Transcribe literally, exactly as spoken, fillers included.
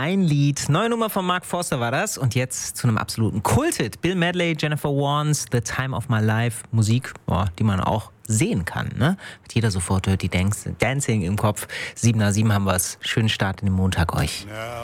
Dein Lied. Neue Nummer von Mark Forster war das. Und jetzt zu einem absoluten Kulthit. Bill Medley, Jennifer Warnes, The Time of My Life. Musik, boah, die man auch sehen kann. Ne? Jeder sofort hört die Dance- Dancing im Kopf. sieben nach sieben haben wir es. Schönen Start in den Montag euch. Now